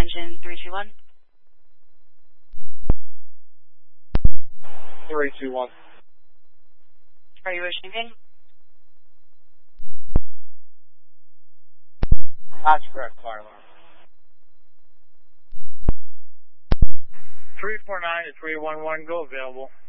engine 321. 321. Are you wishing anything? That's correct, fire alarm. 349 to 311, go available.